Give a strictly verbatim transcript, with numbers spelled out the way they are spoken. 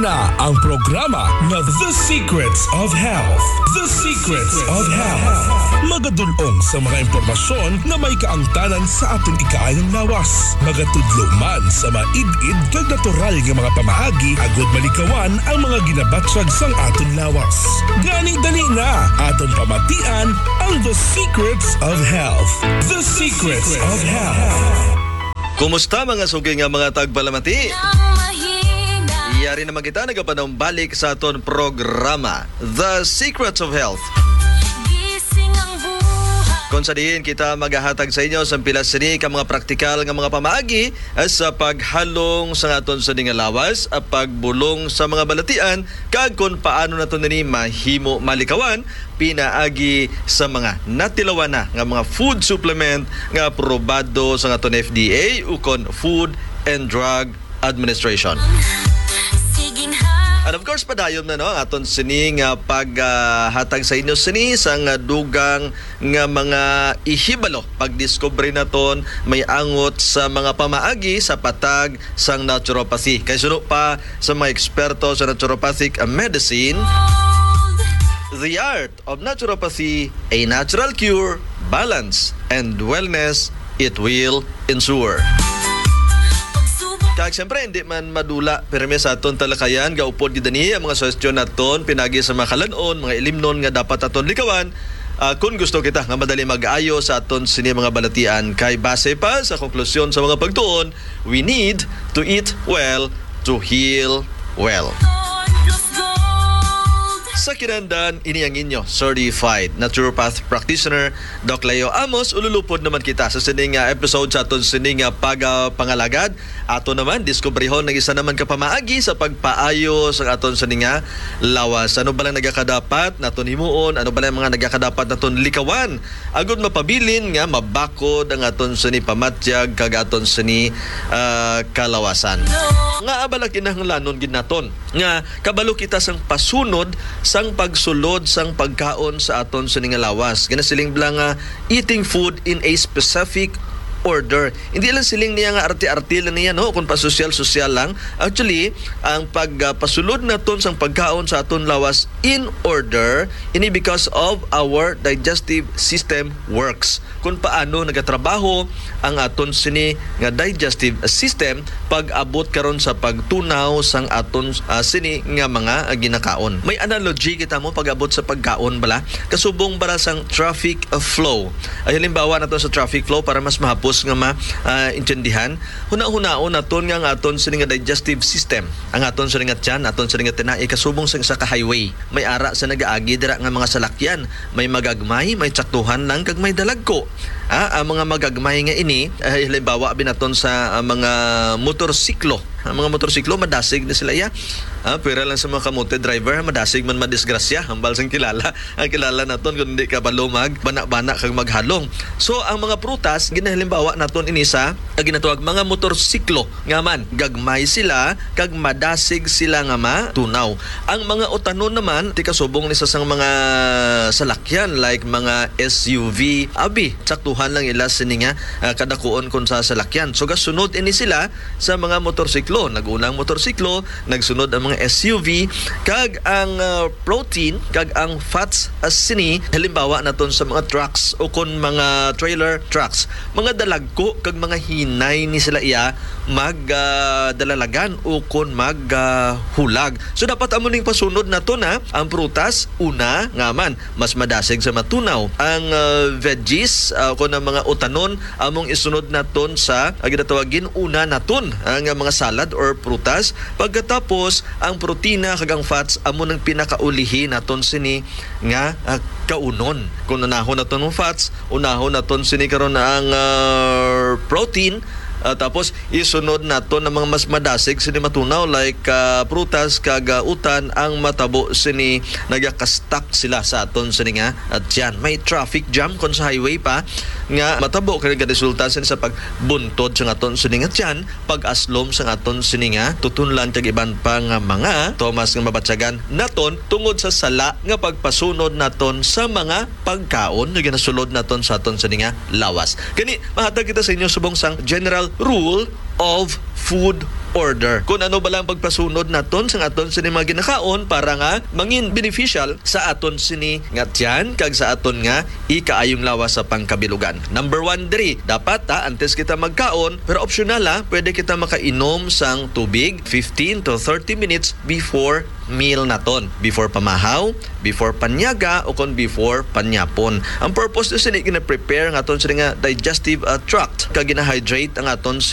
na ang programa na The Secrets of Health. The Secrets of Health. Magadulong sa mga impormasyon na may kaangtanan sa aton ikaayang lawas. Magatudlo man sa maid-id kag natural nga mga pamaagi agud malikawan ang mga ginabatsag sang aton lawas. Gani dali na aton pamatian ang The Secrets of Health. The Secrets of Health. Kumusta mga sugay nga mga tagbalamati? Iyari naman kita nagapanong balik sa aton programa The Secrets of Health. Kung sa diin kita maghahatag sa inyo sa pilas sini ka mga praktikal nga mga pamaagi sa paghalong sa aton sa nga lawas at pagbulong sa mga balatian kag kung paano nato nini mahimo malikawan pinaagi sa mga natilawan na nga mga food supplement nga aprobado sa aton F D A ukon Food and Drug Administration. And of course, padayon na no, aton sini nga paghatag uh, sa inyo sini sa nga dugang nga mga ihibalo. Pagdiscovery naton may angot sa mga pamaagi sa patag sang naturopathy. Kay suno pa sa mga eksperto sa naturopathic medicine, the art of naturopathy, a natural cure, balance, and wellness, it will ensure. Kag siyempre hindi man madula pirmi sa aton talakayan gaupod gidani ang mga suhestyon naton pinagi sa mga kalanon, mga ilimnon nga dapat aton likawan. Uh, kung gusto kita nga madali mag-ayo sa aton sini mga balatian kay base pa sa konklusyon sa mga pagtuon, we need to eat well to heal well. Sa kinandan, ini ang inyo certified naturopath practitioner Doc Leo Amos. Ululupod naman kita sa sining uh, episode sa aton sining uh, pagapangalagad. Ato naman diskubrihon ng isa naman kapamaagi sa pagpaayo sa aton sining uh, lawas. Ano ba lang nagakadapat naton himuon? Ano ba lang mga nagakadapat naton likawan? Agud mapabilin nga mabakod ang aton sini pamatyag kag aton sini uh, kalawasan. Nga abala kinahanglanon gid naton nga kabalo kita sang pasunod sang pagsulod sang pagkaon sa aton sa nga lawas. Ginasiling blang uh, eating food in a specific order. Hindi lang siling niya nga arte-arte lang niya no kung pasosyal-sosyal lang. Actually, ang pagpasulod uh, naton sang pagkaon sa aton lawas in order ini because of our digestive system works. Kung paano nagatrabaho ang aton sini nga digestive system pag abot karon sa pagtunaw sang aton uh, sini nga mga uh, ginakaon. May analogy kita mo pag abot sa pagkaon bala kasubong bara sang traffic uh, flow. Ay halimbawa nato sa traffic flow para mas mahapos nga ma-intindihan, uh, huna-hunaon naton nga ang aton sini nga digestive system. Ang aton sini nga tiyan, aton sini nga tinai kasubong sa isa ka highway. May ara sa nagaagi dira nga mga salakyan, may magagmay, may tsaktuhan lang kag may dalagko. Ah, ang mga magagmay nga ini, uh, halimbawa binaton sa uh, mga motorsiklo. Ang mga motorsiklo madasig na sila ya. Ah, pera lang sa mga kamote driver, madasig man madisgrasya. Hambal sang kilala. Ang kilala naton kung hindi ka balumag, bana-bana kag maghalong. So ang mga prutas ginahalimbawa naton ini sa uh, ginatawag mga motorsiklo nga man gagmay sila kag madasig sila nga matunaw. Ang mga utanon naman ti kasubong ni sa sang mga salakyan like mga S U V abi saktuhan lang ila sini nga uh, kadakuon kun sa salakyan. So gasunod ini sila sa mga motorsiklo, nagunang motorsiklo, nagsunod ang mga S U V kag ang uh, protein kag ang fats as sini halimbawa naton sa mga trucks o kun mga trailer trucks, mga dalagko kag mga hinay ni sila iya magdalalagan uh, o kun maghulag. Uh, so dapat amo ning pasunod nato na ang prutas una nga man mas madasig sa matunaw. Ang uh, veggies uh, kun ang mga utanon among isunod naton sa uh, ginatawagin una naton ang uh, mga salad or prutas. Pagkatapos ang protina kag ang fats amo nang pinakaulihi naton sini nga uh, kaunon. Kung unahon naton ng fats, unahon naton sini karon ang uh, protein. Uh, tapos isunod nato ng mga mas madasig sini matunaw like uh, prutas kag uh, utan ang matabo sini nagakastak sila sa aton sini nga at yan may traffic jam kon sa highway pa nga matabo kay resulta sini sa pagbuntod sa aton sini nga yan pag-aslom sa aton sini nga tutunlan kag iban pa nga mga Thomas nga mabatsagan naton tungod sa sala nga pagpasunod naton sa mga pagkaon nga ginasulod naton sa aton sini nga lawas. Kani mahatag kita sa inyo subong sang general rule of food order. Kung ano ba lang pagpasunod naton sa aton sini mga ginakaon para nga mangin beneficial sa aton sini nga tiyan kag sa aton nga ikaayong lawas sa pangkabilugan. Number one diri, dapat ta antes kita magkaon pero optional ha, pwede kita makainom sang tubig fifteen to thirty minutes before meal naton, before pamahaw, before panyaga o kon before panyapon. Ang purpose na sini gina-prepare ang aton sini nga digestive uh, tract kag gina-hydrate ang aton